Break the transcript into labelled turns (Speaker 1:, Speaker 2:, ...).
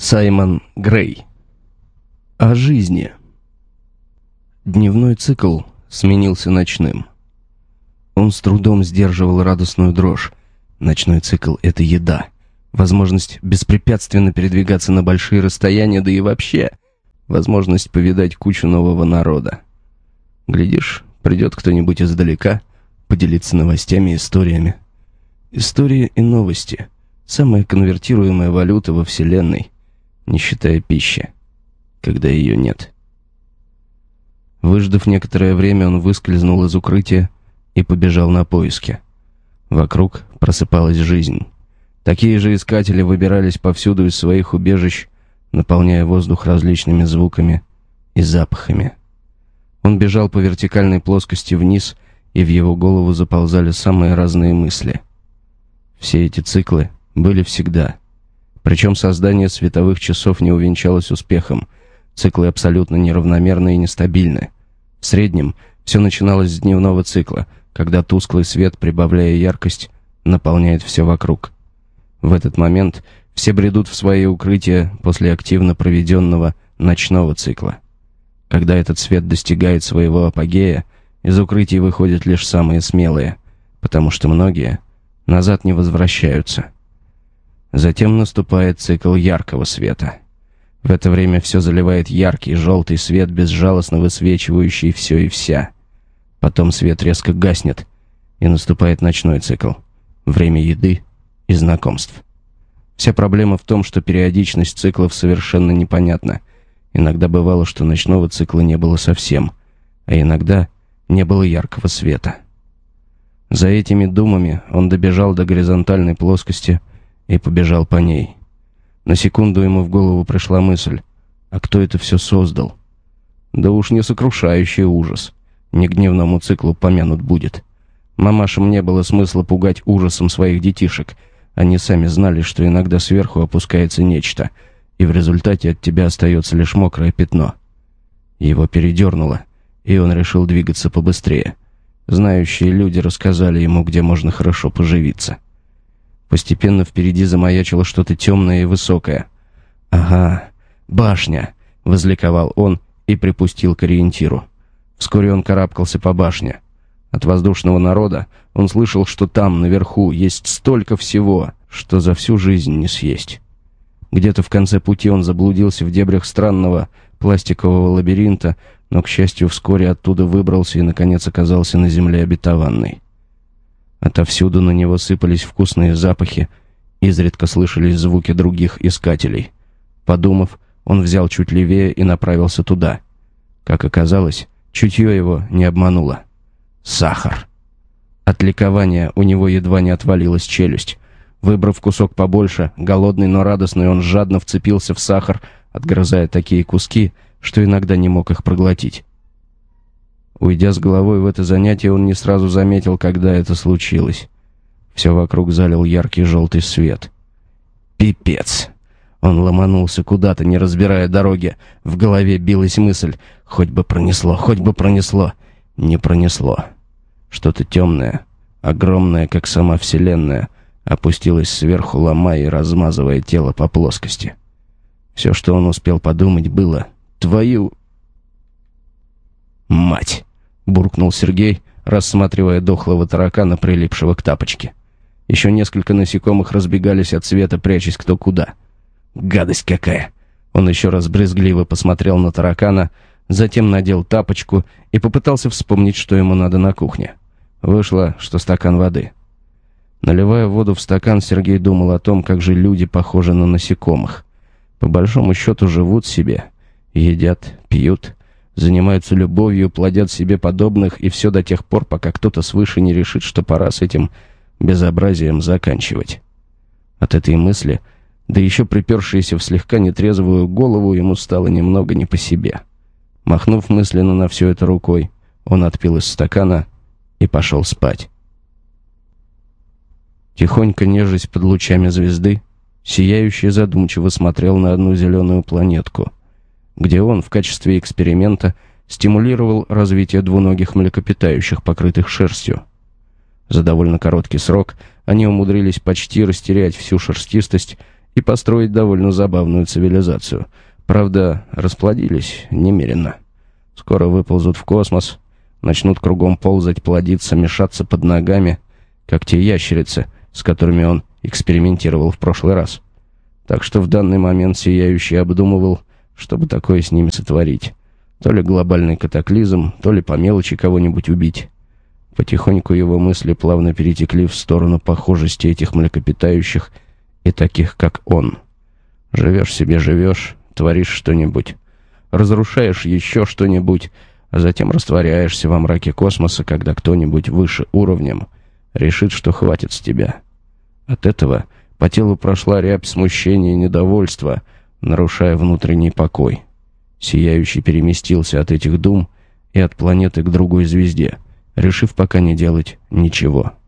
Speaker 1: Саймон Грей. О жизни. Дневной цикл сменился ночным. Он с трудом сдерживал радостную дрожь. Ночной цикл — это еда, возможность беспрепятственно передвигаться на большие расстояния, да и вообще возможность повидать кучу нового народа. Глядишь, придет кто-нибудь издалека поделиться новостями и историями. Истории и новости — самая конвертируемая валюта во Вселенной, не считая пищи, когда ее нет. Выждав некоторое время, он выскользнул из укрытия и побежал на поиски. Вокруг просыпалась жизнь. Такие же искатели выбирались повсюду из своих убежищ, наполняя воздух различными звуками и запахами. Он бежал по вертикальной плоскости вниз, и в его голову заползали самые разные мысли. Все эти циклы были всегда. Причем создание световых часов не увенчалось успехом. Циклы абсолютно неравномерны и нестабильны. В среднем все начиналось с дневного цикла, когда тусклый свет, прибавляя яркость, наполняет все вокруг. В этот момент все бредут в свои укрытия после активно проведенного ночного цикла. Когда этот свет достигает своего апогея, из укрытий выходят лишь самые смелые, потому что многие назад не возвращаются. Затем наступает цикл яркого света. В это время все заливает яркий желтый свет, безжалостно высвечивающий все и вся. Потом свет резко гаснет, и наступает ночной цикл. Время еды и знакомств. Вся проблема в том, что периодичность циклов совершенно непонятна. Иногда бывало, что ночного цикла не было совсем, а иногда не было яркого света. За этими думами он добежал до горизонтальной плоскости и побежал по ней. На секунду ему в голову пришла мысль: а кто это все создал? Да уж не сокрушающий ужас. Не к дневному циклу помянут будет. Мамашам не было смысла пугать ужасом своих детишек. Они сами знали, что иногда сверху опускается нечто, и в результате от тебя остается лишь мокрое пятно. Его передернуло, и он решил двигаться побыстрее. Знающие люди рассказали ему, где можно хорошо поживиться. Постепенно впереди замаячило что-то темное и высокое. «Ага, башня!» — возликовал он и припустил к ориентиру. Вскоре он карабкался по башне. От воздушного народа он слышал, что там, наверху, есть столько всего, что за всю жизнь не съесть. Где-то в конце пути он заблудился в дебрях странного пластикового лабиринта, но, к счастью, вскоре оттуда выбрался и, наконец, оказался на земле обетованной. Отовсюду на него сыпались вкусные запахи, изредка слышались звуки других искателей. Подумав, он взял чуть левее и направился туда. Как оказалось, чутье его не обмануло. Сахар. От ликования у него едва не отвалилась челюсть. Выбрав кусок побольше, голодный, но радостный, он жадно вцепился в сахар, отгрызая такие куски, что иногда не мог их проглотить. Уйдя с головой в это занятие, он не сразу заметил, когда это случилось. Все вокруг залил яркий желтый свет. Пипец! Он ломанулся куда-то, не разбирая дороги. В голове билась мысль: хоть бы пронесло, хоть бы пронесло. Не пронесло. Что-то темное, огромное, как сама Вселенная, опустилось сверху, ломая и размазывая тело по плоскости. Все, что он успел подумать, было: «Твою мать!» — буркнул Сергей, рассматривая дохлого таракана, прилипшего к тапочке. Еще несколько насекомых разбегались от света, прячась кто куда. «Гадость какая!» Он еще раз брезгливо посмотрел на таракана, затем надел тапочку и попытался вспомнить, что ему надо на кухне. Вышло, что стакан воды. Наливая воду в стакан, Сергей думал о том, как же люди похожи на насекомых. По большому счету живут себе, едят, пьют, занимаются любовью, плодят себе подобных, и все до тех пор, пока кто-то свыше не решит, что пора с этим безобразием заканчивать. От этой мысли, да еще припершейся в слегка нетрезвую голову, ему стало немного не по себе. Махнув мысленно на все это рукой, он отпил из стакана и пошел спать. Тихонько нежась под лучами звезды, сияющий задумчиво смотрел на одну зеленую планетку, где он в качестве эксперимента стимулировал развитие двуногих млекопитающих, покрытых шерстью. За довольно короткий срок они умудрились почти растерять всю шерстистость и построить довольно забавную цивилизацию. Правда, расплодились немерено. Скоро выползут в космос, начнут кругом ползать, плодиться, мешаться под ногами, как те ящерицы, с которыми он экспериментировал в прошлый раз. Так что в данный момент Сияющий обдумывал, чтобы такое с ними сотворить. То ли глобальный катаклизм, то ли по мелочи кого-нибудь убить. Потихоньку его мысли плавно перетекли в сторону похожести этих млекопитающих и таких, как он. Живешь себе, живешь, творишь что-нибудь, разрушаешь еще что-нибудь, а затем растворяешься во мраке космоса, когда кто-нибудь выше уровнем решит, что хватит с тебя. От этого по телу прошла рябь смущения и недовольства, нарушая внутренний покой. Сияющий переместился от этих дум и от планеты к другой звезде, решив пока не делать ничего.